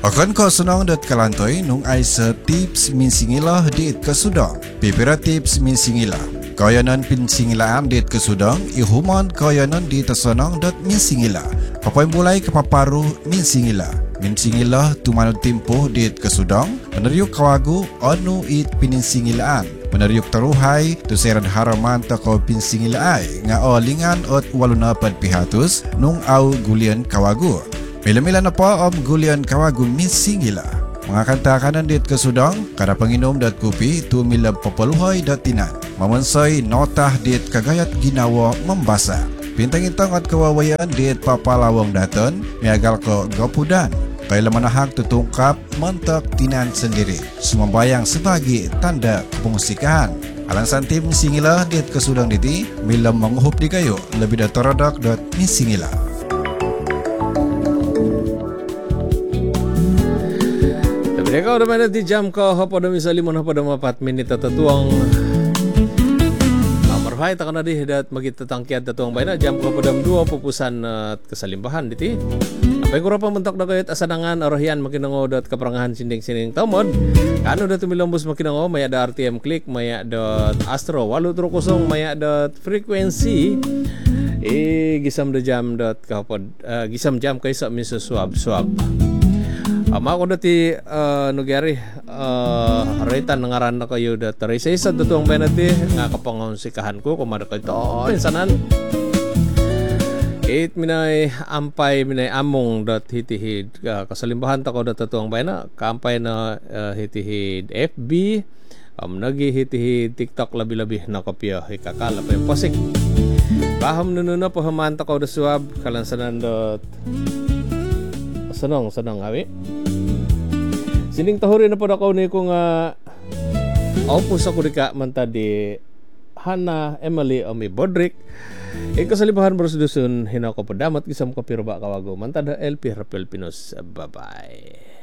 Akan ko senang dat kalantoy nung ay sa tips minsingilah diit kasudang. Pipira tips minsingilah. Kayanan pinsingilaan diit kasudang, ihuman kayanan diit asanang dat minsingilah. Kapoy mulai kapaparu minsingilah. Minsingilah tumanod timpo diit kasudang, meneryuk kawagu anu it pininsingilaan. Meneryuk taruhay, tuseran haraman tako pinsingilaay, nga olingan ot walunapad pihatus nung au gulian kawagu. Mila-mila na po om gulian kawagu minsingila. Mga kanta kanan dit kasudang, kada panginom dat kupi, tumilab papaluhay dat tinan. Mamansoy notah dit kagayat ginawa membasa. Bintang-intang at kawawayan dit papalawang daton, miagal ko gapudan. Kaya manahag tutungkap, mentok tinan sendiri. Sumambayang sebagai tanda kemusikahan. Alang santim singila dit kasudang diti, mila menguhup di kayo, lebih datoradak dat minsingila. Mereka udah mana di jam ko pada misali mo pada 4 menit tatuang marfai takkan ada hidat magi tetangkiat tatuang baina jam ko pada 2 pupusan kesalimbahan diti apa yang kurapa mentok da kayat asadangan arahian makin ngodot keperangahan sinding-sinding tamod kan udah tumilombus makin ngo maya da RTM klik maya dot astro 830 maya dot frekuensi gisam da jam dot kapod gisam jam kay sa miso swab Ama ko dati nugari retan ngaran na kayo da tarisay-sad tutuang penati nga kapangonsikahan ko kumada kayo to insanan 8 minay ampay minay among dot hitihid kasalimbahan ta ko da tutuang bayna kaampay na hitihid FB nagi hitihid TikTok labi-labi na kopya hikakala pa yung posik baham nununa pahaman ta ko da suwab kalansanan dot senang hawi sining tahuri na po ako ni kung opus ako di ka man tadi Hana Emily Omi Bodrick kasalibahan bersedusun hinako pedamat kisam kopirba kawago mantada LP Rapel Pinos bye bye.